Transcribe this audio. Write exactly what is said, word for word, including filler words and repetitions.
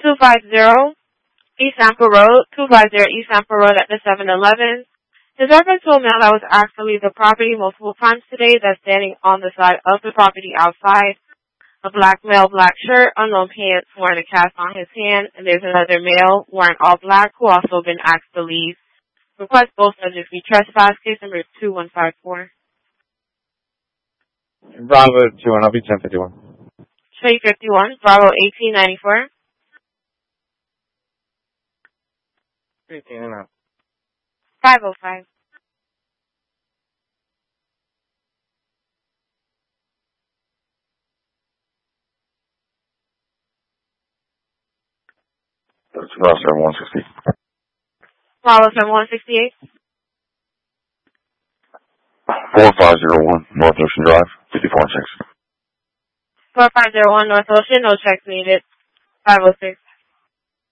two five zero East Sample Road, two five zero East Sample Road at the seven eleven. His reference to a male that was asked to leave the property multiple times today that's standing on the side of the property outside. A black male, black shirt, unknown pants, wearing a cast on his hand, and there's another male wearing all black who also been asked to leave. Request both subjects be trespassed. Case number two one five four. Bravo two one, I'll be ten fifty-one. Trey fifty-one, Bravo eighteen ninety-four. fifteen and up. five oh five. That's Bravo seven one sixty. Bravo seven one sixty-eight. four five zero one North Ocean Drive, fifty-four and six. four five zero one North Ocean, no checks needed. five oh six.